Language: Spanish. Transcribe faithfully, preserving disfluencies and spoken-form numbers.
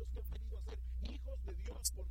que han venido a ser hijos de Dios por